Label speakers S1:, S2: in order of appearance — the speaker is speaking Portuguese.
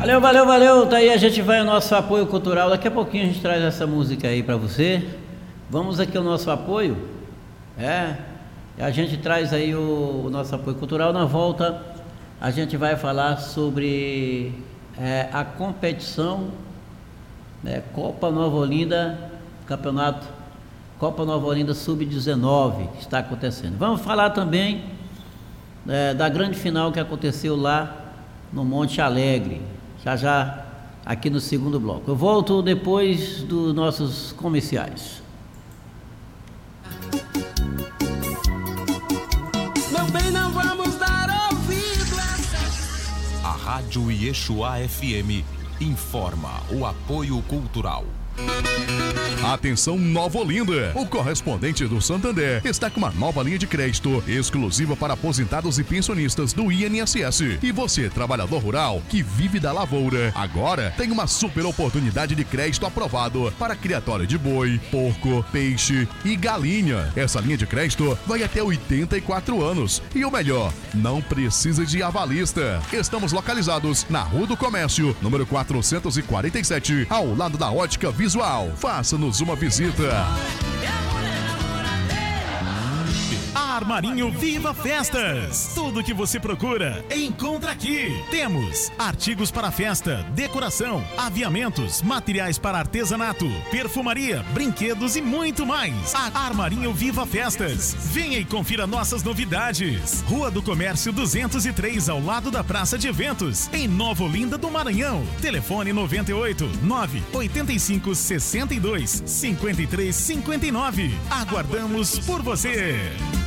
S1: Valeu, valeu, valeu. Daí a gente vai ao nosso apoio cultural. Daqui a pouquinho a gente traz essa música aí para você. Vamos aqui ao nosso apoio. A gente traz aí o nosso apoio cultural. Na volta a gente vai falar sobre a competição Copa Nova Olinda, campeonato Copa Nova Olinda Sub-19 que está acontecendo. Vamos falar também da grande final que aconteceu lá no Monte Alegre, já aqui no segundo bloco. Eu volto depois dos nossos comerciais.
S2: Meu bem, não vamos dar ouvido a...
S3: A Rádio Yeshua FM informa o apoio cultural.
S4: Atenção Nova Olinda, o correspondente do Santander está com uma nova linha de crédito exclusiva para aposentados e pensionistas do INSS. E você, trabalhador rural que vive da lavoura, agora tem uma super oportunidade de crédito aprovado para criatório de boi, porco, peixe e galinha. Essa linha de crédito vai até 84 anos e o melhor, não precisa de avalista. Estamos localizados na Rua do Comércio, número 447, ao lado da Ótica Visual. Faça-nos uma visita.
S5: Armarinho Viva Festas. Tudo que você procura, encontra aqui. Temos artigos para festa, decoração, aviamentos, materiais para artesanato, perfumaria, brinquedos e muito mais. Armarinho Viva Festas. Venha e confira nossas novidades. Rua do Comércio 203, ao lado da Praça de Eventos, em Nova Olinda do Maranhão. Telefone 98 985 62 53 59. Aguardamos por você.